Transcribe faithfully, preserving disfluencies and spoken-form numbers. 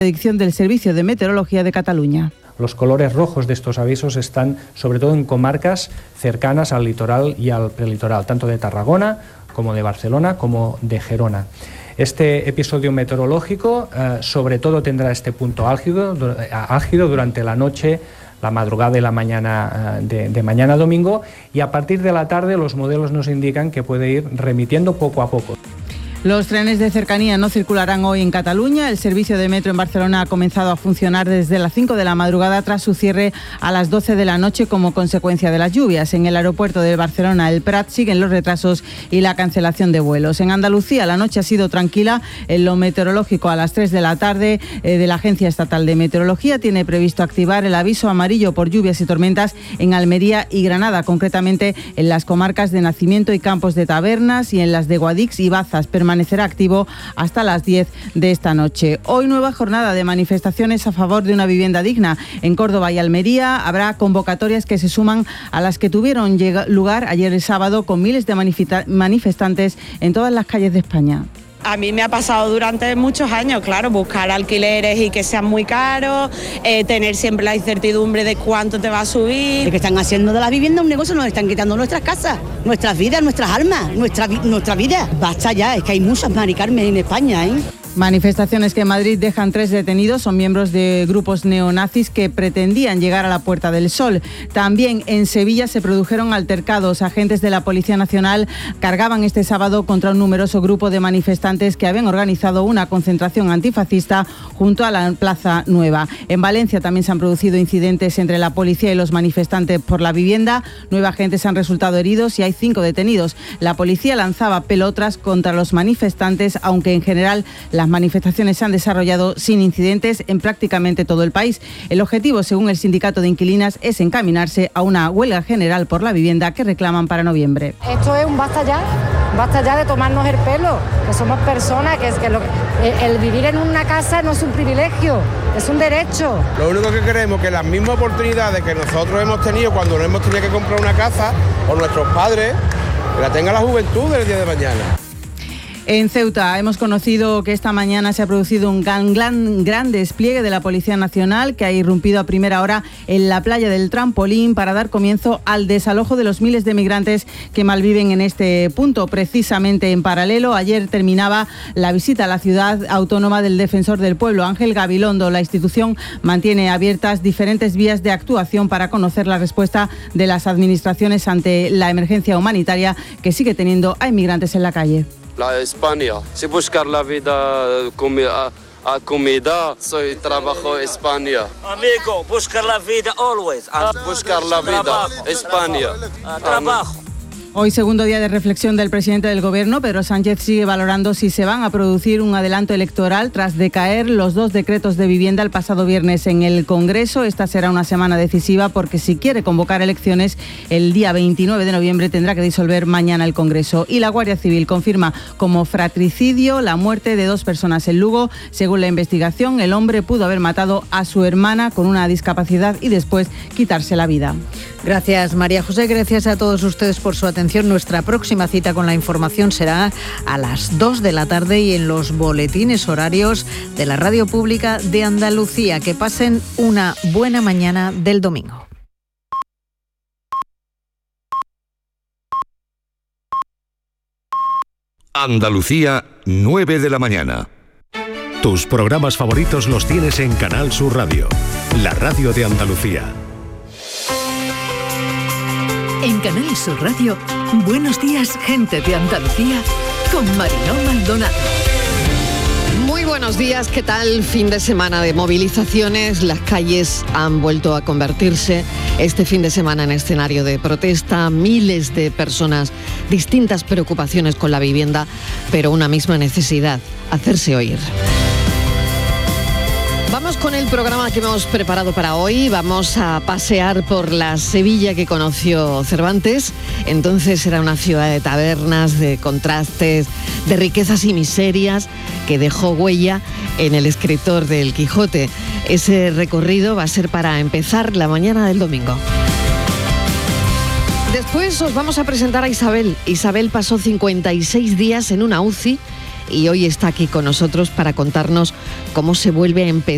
predicción del Servicio de Meteorología de Cataluña. Los colores rojos de estos avisos están sobre todo en comarcas cercanas al litoral y al prelitoral, tanto de Tarragona como de Barcelona como de Gerona. Este episodio meteorológico eh, sobre todo tendrá este punto álgido, álgido durante la noche, la madrugada y la mañana de, de mañana domingo, y a partir de la tarde los modelos nos indican que puede ir remitiendo poco a poco. Los trenes de cercanía no circularán hoy en Cataluña. El servicio de metro en Barcelona ha comenzado a funcionar desde las cinco de la madrugada tras su cierre a las doce de la noche como consecuencia de las lluvias. En el aeropuerto de Barcelona, el Prat, siguen los retrasos y la cancelación de vuelos. En Andalucía, la noche ha sido tranquila. En lo meteorológico, a las tres de la tarde eh, de la Agencia Estatal de Meteorología tiene previsto activar el aviso amarillo por lluvias y tormentas en Almería y Granada, concretamente en las comarcas de Nacimiento y Campos de Tabernas y en las de Guadix y Bazas. Permanecerá activo hasta las diez de esta noche. Hoy nueva jornada de manifestaciones a favor de una vivienda digna. En Córdoba y Almería habrá convocatorias que se suman a las que tuvieron lugar ayer el sábado con miles de manifestantes en todas las calles de España. A mí me ha pasado durante muchos años, claro, buscar alquileres y que sean muy caros, eh, tener siempre la incertidumbre de cuánto te va a subir. De que están haciendo de la vivienda un negocio, nos están quitando nuestras casas, nuestras vidas, nuestras almas, nuestra, nuestra vida. Basta ya, es que hay muchas Mari Carmen en España, ¿eh? Manifestaciones que en Madrid dejan tres detenidos, son miembros de grupos neonazis que pretendían llegar a la Puerta del Sol. También en Sevilla se produjeron altercados. Agentes de la Policía Nacional cargaban este sábado contra un numeroso grupo de manifestantes que habían organizado una concentración antifascista junto a la Plaza Nueva. En Valencia también se han producido incidentes entre la policía y los manifestantes por la vivienda. Nueve agentes han resultado heridos y hay cinco detenidos. La policía lanzaba pelotras contra los manifestantes, aunque en general la Las manifestaciones se han desarrollado sin incidentes en prácticamente todo el país. El objetivo, según el sindicato de inquilinas, es encaminarse a una huelga general por la vivienda que reclaman para noviembre. Esto es un basta ya, basta ya de tomarnos el pelo, que somos personas, que, es, que lo, el vivir en una casa no es un privilegio, es un derecho. Lo único que queremos es que las mismas oportunidades que nosotros hemos tenido cuando no hemos tenido que comprar una casa, o nuestros padres, que la tenga la juventud del día de mañana. En Ceuta hemos conocido que esta mañana se ha producido un gran, gran, gran despliegue de la Policía Nacional que ha irrumpido a primera hora en la playa del Trampolín para dar comienzo al desalojo de los miles de migrantes que malviven en este punto. Precisamente en paralelo, ayer terminaba la visita a la ciudad autónoma del Defensor del Pueblo, Ángel Gabilondo. La institución mantiene abiertas diferentes vías de actuación para conocer la respuesta de las administraciones ante la emergencia humanitaria que sigue teniendo a inmigrantes en la calle. La España, si buscar la vida, comida, a comida, soy trabajo España. Amigo, buscar la vida always. Buscar la vida, trabajo, España. Trabajo. trabajo. Hoy, segundo día de reflexión del presidente del Gobierno, Pedro Sánchez sigue valorando si se van a producir un adelanto electoral tras decaer los dos decretos de vivienda el pasado viernes en el Congreso. Esta será una semana decisiva porque si quiere convocar elecciones el día veintinueve de noviembre tendrá que disolver mañana el Congreso. Y la Guardia Civil confirma como fratricidio la muerte de dos personas en Lugo. Según la investigación, el hombre pudo haber matado a su hermana con una discapacidad y después quitarse la vida. Gracias, María José. Gracias a todos ustedes por su atención. Nuestra próxima cita con la información será a las dos de la tarde y en los boletines horarios de la Radio Pública de Andalucía. Que pasen una buena mañana del domingo. Andalucía, nueve de la mañana. Tus programas favoritos los tienes en Canal Sur Radio, la radio de Andalucía. En Canal Sur Radio, Buenos días, gente de Andalucía, con Mariló Maldonado. Muy buenos días, ¿qué tal? Fin de semana de movilizaciones, las calles han vuelto a convertirse este fin de semana en escenario de protesta, miles de personas, distintas preocupaciones con la vivienda, pero una misma necesidad, hacerse oír. Vamos con el programa que hemos preparado para hoy. Vamos a pasear por la Sevilla que conoció Cervantes. Entonces era una ciudad de tabernas, de contrastes, de riquezas y miserias que dejó huella en el escritor del Quijote. Ese recorrido va a ser para empezar la mañana del domingo. Después os vamos a presentar a Isabel. Isabel pasó cincuenta y seis días en una U C I y hoy está aquí con nosotros para contarnos cómo se vuelve a empezar